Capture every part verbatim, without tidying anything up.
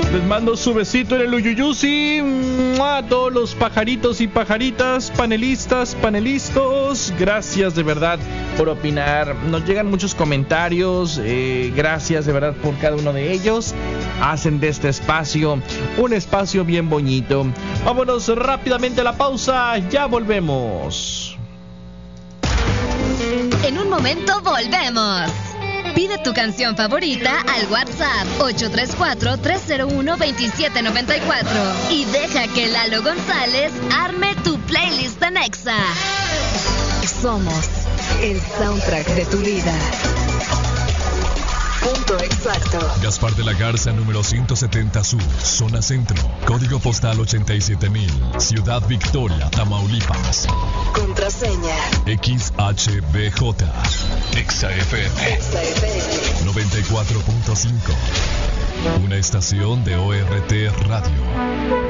Les mando su besito en el Uyuyusi. A todos los pajaritos y pajaritas, panelistas, panelistas. Gracias de verdad por opinar. Nos llegan muchos comentarios. Eh, gracias de verdad por cada uno de ellos. Hacen de este espacio un espacio bien bonito. Vámonos rápidamente a la pausa. Ya volvemos. En un momento volvemos. Pide tu canción favorita al WhatsApp ocho tres cuatro, tres cero uno, dos siete nueve cuatro y deja que Lalo González arme tu playlist en Exa. Somos el soundtrack de tu vida. Punto exacto. Gaspar de la Garza, número ciento setenta Sur, zona centro, código postal ochenta y siete mil, Ciudad Victoria, Tamaulipas. Contraseña X H B J, Exa F M, Exa F M noventa y cuatro punto cinco, una estación de O R T Radio.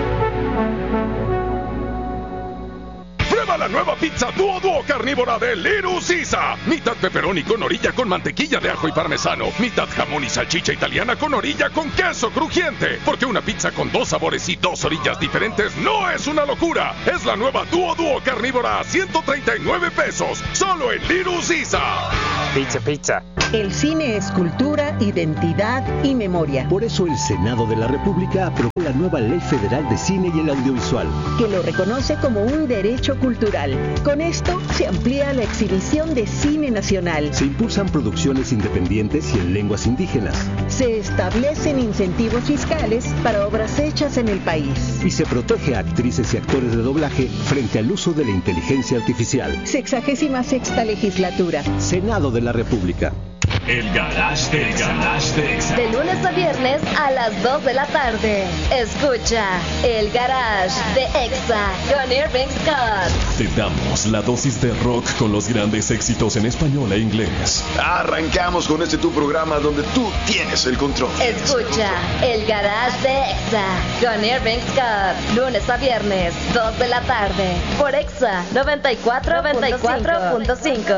Prueba la nueva pizza Duo Duo carnívora de Little Caesar. Mitad pepperoni con orilla con mantequilla de ajo y parmesano. Mitad jamón y salchicha italiana con orilla con queso crujiente. Porque una pizza con dos sabores y dos orillas diferentes no es una locura. Es la nueva Duo Duo carnívora a ciento treinta y nueve pesos. Solo en Little Caesar. Pizza, pizza. El cine es cultura, identidad y memoria. Por eso el Senado de la República aprobó la nueva Ley Federal de Cine y el Audiovisual, que lo reconoce como un derecho cultural. Con esto se amplía la exhibición de cine nacional. Se impulsan producciones independientes y en lenguas indígenas. Se establecen incentivos fiscales para obras hechas en el país. Y se protege a actrices y actores de doblaje frente al uso de la inteligencia artificial. Sexagésima sexta legislatura. Senado de la República. El Garage de Exa. De lunes a viernes a las dos de la tarde. Escucha El Garage de Exa con Irving Scott. Te damos la dosis de rock con los grandes éxitos en español e inglés. Arrancamos con este tu programa donde tú tienes el control. Escucha El Garage de Exa con Irving Scott. Lunes a viernes, dos de la tarde. Por Exa noventa y cuatro punto cinco.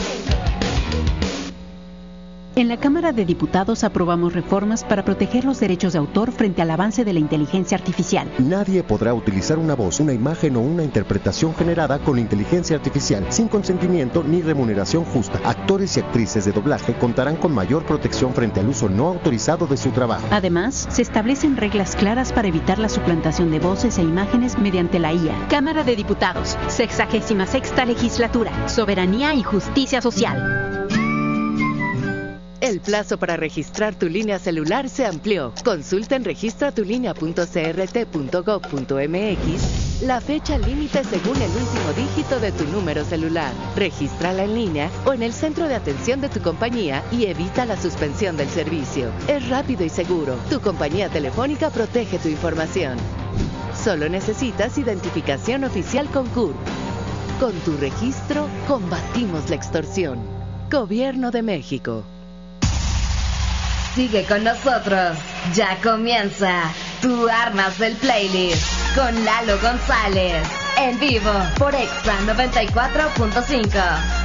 En la Cámara de Diputados aprobamos reformas para proteger los derechos de autor frente al avance de la inteligencia artificial. Nadie podrá utilizar una voz, una imagen o una interpretación generada con inteligencia artificial sin consentimiento ni remuneración justa. Actores y actrices de doblaje contarán con mayor protección frente al uso no autorizado de su trabajo. Además, se establecen reglas claras para evitar la suplantación de voces e imágenes mediante la I A. Cámara de Diputados, sexagésima sexta legislatura, soberanía y justicia social. El plazo para registrar tu línea celular se amplió. Consulta en registra tu línea punto c r t punto gov punto m x la fecha límite según el último dígito de tu número celular. Regístrala en línea o en el centro de atención de tu compañía y evita la suspensión del servicio. Es rápido y seguro. Tu compañía telefónica protege tu información. Solo necesitas identificación oficial con C U R. Con tu registro, combatimos la extorsión. Gobierno de México. Sigue con nosotros. Ya comienza. Tú armas el playlist con Lalo González. En vivo por Exa noventa y cuatro punto cinco.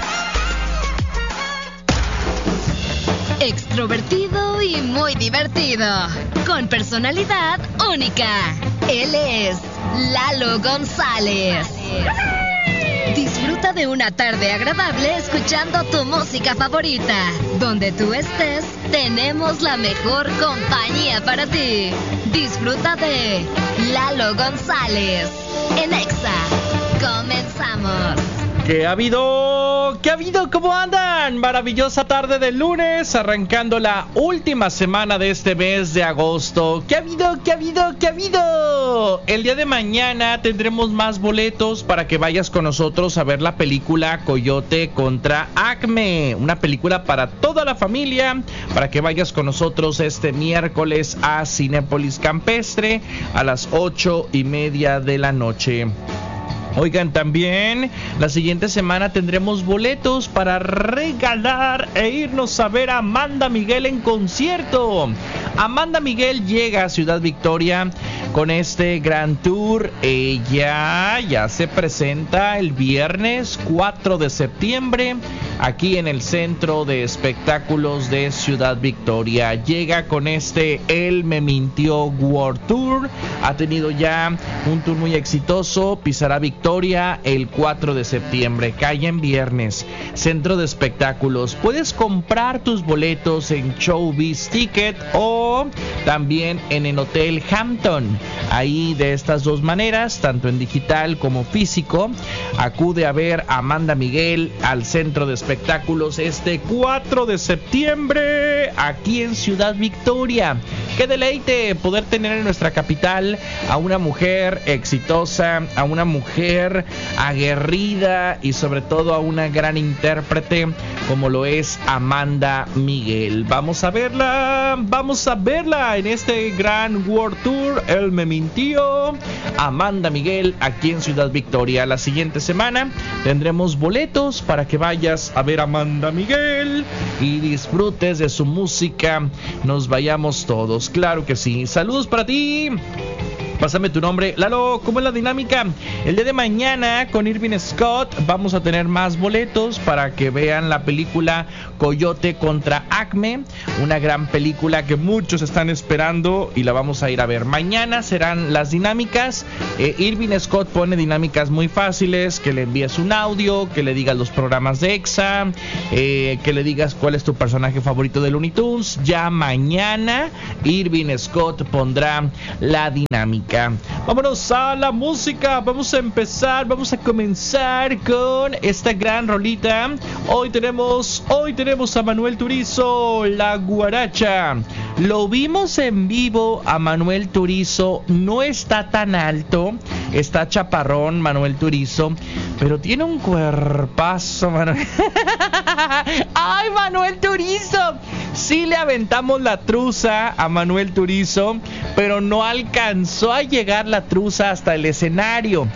Extrovertido y muy divertido. Con personalidad única. Él es Lalo González. Disfruta de una tarde agradable escuchando tu música favorita. Donde tú estés, tenemos la mejor compañía para ti. Disfruta de Lalo González en Exa. Comenzamos. ¿Qué ha habido? ¿Qué ha habido? ¿Cómo andan? Maravillosa tarde de lunes, arrancando la última semana de este mes de agosto. ¿Qué ha habido? ¿Qué ha habido? ¿Qué ha habido? El día de mañana tendremos más boletos para que vayas con nosotros a ver la película Coyote contra Acme. Una película para toda la familia, para que vayas con nosotros este miércoles a Cinépolis Campestre a las ocho y media de la noche. Oigan, también la siguiente semana tendremos boletos para regalar e irnos a ver a Amanda Miguel en concierto. Amanda Miguel llega a Ciudad Victoria con este gran tour. Ella ya se presenta el viernes cuatro de septiembre aquí en el Centro de Espectáculos de Ciudad Victoria. Llega con este Él Me Mintió World Tour. Ha tenido ya un tour muy exitoso. Pisará Victoria el cuatro de septiembre. Cae en viernes. Centro de Espectáculos. Puedes comprar tus boletos en Showbiz Ticket o también en el Hotel Hampton. Ahí de estas dos maneras, tanto en digital como físico. Acude a ver a Amanda Miguel al Centro de Espectáculos este cuatro de septiembre aquí en Ciudad Victoria. Qué deleite poder tener en nuestra capital a una mujer exitosa, a una mujer aguerrida y sobre todo a una gran intérprete como lo es Amanda Miguel. Vamos a verla, vamos a verla en este gran World Tour. Él Me Mintió, Amanda Miguel aquí en Ciudad Victoria. La siguiente semana tendremos boletos para que vayas a ver a Amanda Miguel y disfrutes de su música. Nos vayamos todos, claro que sí. Saludos para ti. Pásame tu nombre. Lalo, ¿cómo es la dinámica? El día de mañana con Irving Scott vamos a tener más boletos para que vean la película Coyote contra Acme, una gran película que muchos están esperando y la vamos a ir a ver. Mañana serán las dinámicas. eh, Irving Scott pone dinámicas muy fáciles, que le envíes un audio, que le digas los programas de EXA, eh, que le digas cuál es tu personaje favorito de Looney Tunes. Ya mañana Irving Scott pondrá la dinámica. Vámonos a la música. Vamos a empezar, vamos a comenzar con esta gran rolita. Hoy tenemos, hoy tenemos a Manuel Turizo, La Guaracha. Lo vimos en vivo a Manuel Turizo. No está tan alto, está chaparrón Manuel Turizo, pero tiene un cuerpazo, Manuel. ¡Ay, Manuel Turizo! Sí le aventamos la truza a Manuel Turizo, pero no alcanzó a llegar la truza hasta el escenario.